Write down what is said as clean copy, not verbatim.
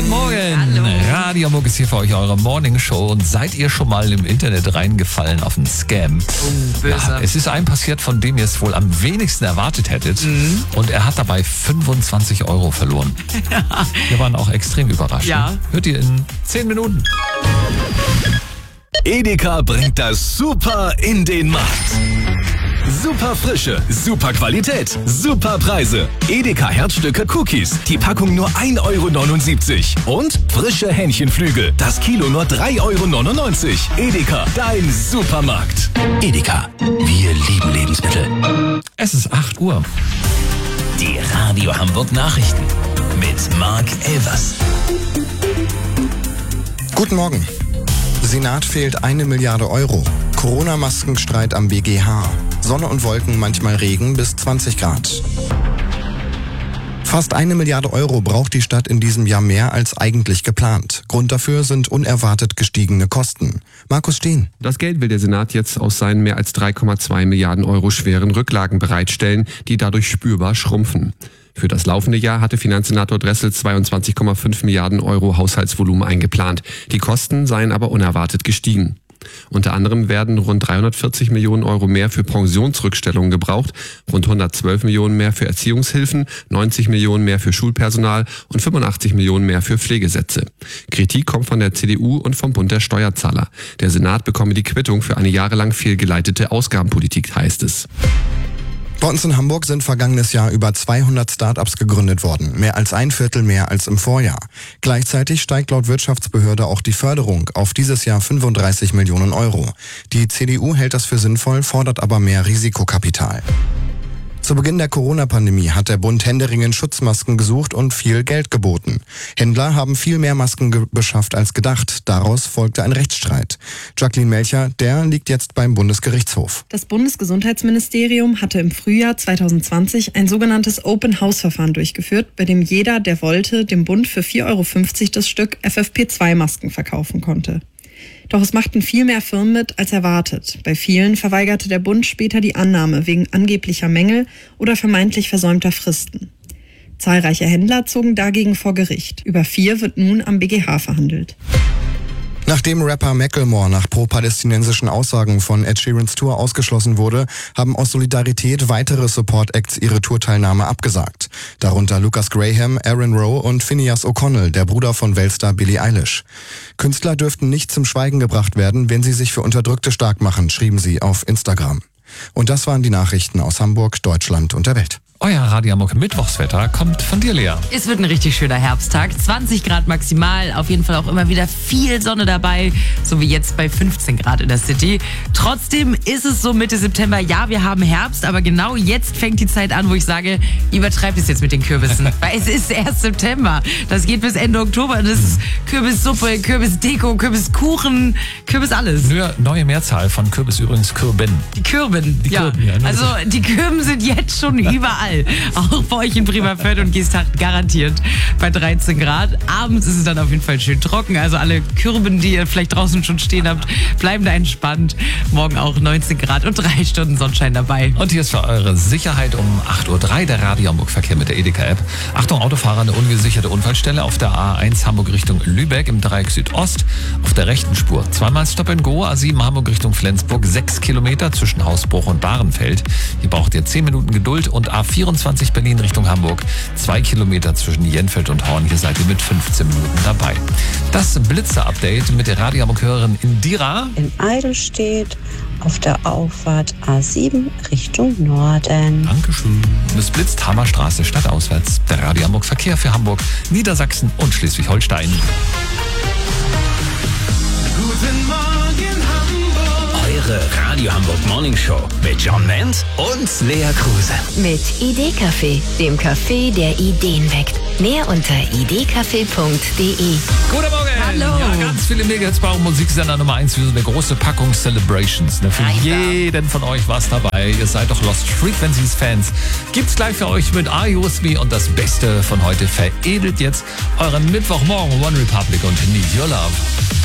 Guten Morgen. Hallo. Radio Hamburg ist hier für euch, eure Morning Show. Und seid ihr schon mal im Internet reingefallen auf einen Scam? Oh, böse. Ja, es ist einem passiert, von dem ihr es wohl am wenigsten erwartet hättet. Und er hat dabei 25 € verloren. Wir waren auch extrem überrascht. Ja. Hört ihr in 10 Minuten. Edeka bringt das Super in den Markt. Super Frische, super Qualität, super Preise. Edeka Herzstücke Cookies, die Packung nur 1,79 € und frische Hähnchenflügel, das Kilo nur 3,99 €. Edeka, dein Supermarkt. Edeka, wir lieben Lebensmittel. Es ist 8 Uhr. Die Radio Hamburg Nachrichten mit Marc Elvers. Guten Morgen. Senat fehlt 1 Milliarde €. Corona-Maskenstreit am BGH. Sonne und Wolken, manchmal Regen bis 20 Grad. Fast 1 Milliarde € braucht die Stadt in diesem Jahr mehr als eigentlich geplant. Grund dafür sind unerwartet gestiegene Kosten. Markus Steen. Das Geld will der Senat jetzt aus seinen mehr als 3,2 Milliarden € schweren Rücklagen bereitstellen, die dadurch spürbar schrumpfen. Für das laufende Jahr hatte Finanzsenator Dressel 22,5 Milliarden € Haushaltsvolumen eingeplant. Die Kosten seien aber unerwartet gestiegen. Unter anderem werden rund 340 Millionen € mehr für Pensionsrückstellungen gebraucht, rund 112 Millionen mehr für Erziehungshilfen, 90 Millionen mehr für Schulpersonal und 85 Millionen mehr für Pflegesätze. Kritik kommt von der CDU und vom Bund der Steuerzahler. Der Senat bekomme die Quittung für eine jahrelang fehlgeleitete Ausgabenpolitik, heißt es. Bei uns in Hamburg sind vergangenes Jahr über 200 Start-ups gegründet worden. Mehr als ein Viertel mehr als im Vorjahr. Gleichzeitig steigt laut Wirtschaftsbehörde auch die Förderung auf dieses Jahr 35 Millionen €. Die CDU hält das für sinnvoll, fordert aber mehr Risikokapital. Zu Beginn der Corona-Pandemie hat der Bund händeringend Schutzmasken gesucht und viel Geld geboten. Händler haben viel mehr Masken beschafft als gedacht. Daraus folgte ein Rechtsstreit. Jacqueline Melcher, der liegt jetzt beim Bundesgerichtshof. Das Bundesgesundheitsministerium hatte im Frühjahr 2020 ein sogenanntes Open-House-Verfahren durchgeführt, bei dem jeder, der wollte, dem Bund für 4,50 € das Stück FFP2-Masken verkaufen konnte. Doch es machten viel mehr Firmen mit als erwartet. Bei vielen verweigerte der Bund später die Annahme wegen angeblicher Mängel oder vermeintlich versäumter Fristen. Zahlreiche Händler zogen dagegen vor Gericht. Über 4 wird nun am BGH verhandelt. Nachdem Rapper Macklemore nach pro-palästinensischen Aussagen von Ed Sheerans Tour ausgeschlossen wurde, haben aus Solidarität weitere Support-Acts ihre Tourteilnahme abgesagt. Darunter Lucas Graham, Aaron Rowe und Phineas O'Connell, der Bruder von Weltstar Billie Eilish. Künstler dürften nicht zum Schweigen gebracht werden, wenn sie sich für Unterdrückte stark machen, schrieben sie auf Instagram. Und das waren die Nachrichten aus Hamburg, Deutschland und der Welt. Euer Radio Hamburg Mittwochswetter kommt von dir, Lea. Es wird ein richtig schöner Herbsttag. 20 Grad maximal. Auf jeden Fall auch immer wieder viel Sonne dabei. So wie jetzt bei 15 Grad in der City. Trotzdem ist es so Mitte September. Ja, wir haben Herbst. Aber genau jetzt fängt die Zeit an, wo ich sage, übertreibt es jetzt mit den Kürbissen. Weil es ist erst September. Das geht bis Ende Oktober. Das ist Kürbissuppe, Kürbisdeko, Kürbiskuchen, Kürbis alles. Nur neue Mehrzahl von Kürbis übrigens Kürben. Die Kürben. Die Kürben, ja. Also die Kürben sind jetzt schon überall. Auch bei euch in Bremerförde und Geesthacht garantiert bei 13 Grad. Abends ist es dann auf jeden Fall schön trocken. Also alle Kürben, die ihr vielleicht draußen schon stehen habt, bleiben da entspannt. Morgen auch 19 Grad und 3 Stunden Sonnenschein dabei. Und hier ist für eure Sicherheit um 8:03 Uhr der Radio Hamburg Verkehr mit der Edeka-App. Achtung, Autofahrer, eine ungesicherte Unfallstelle auf der A1 Hamburg Richtung Lübeck im Dreieck Südost. Auf der rechten Spur zweimal Stop and Go, A7 Hamburg Richtung Flensburg, 6 Kilometer zwischen Hausbruch und Bahrenfeld. Hier braucht ihr 10 Minuten Geduld und A24 Berlin Richtung Hamburg, 2 Kilometer zwischen Jenfeld und Horn. Hier seid ihr mit 15 Minuten dabei. Das Blitzer-Update mit der Radio Hamburg-Hörerin Indira. In Eidelstedt auf der Auffahrt A7 Richtung Norden. Dankeschön. Es blitzt Hammerstraße stadtauswärts. Der Radio Hamburg Verkehr für Hamburg, Niedersachsen und Schleswig-Holstein. Guten Morgen Hamburg. Eure Radio Hamburg Morning Show mit John Menz und Lea Kruse. Mit Idee-Café, dem Café, der Ideen weckt. Mehr unter idcafé.de. Guten Morgen. Hallo. Ja, ganz viele Megahits bei Musiksender Nummer 1 für so eine große Packung Celebrations. Ne? Für jeden von euch was dabei. Ihr seid doch Lost Frequencies Fans. Gibt's gleich für euch mit Are You With Me und das Beste von heute veredelt jetzt euren Mittwochmorgen. One Republic und Need Your Love.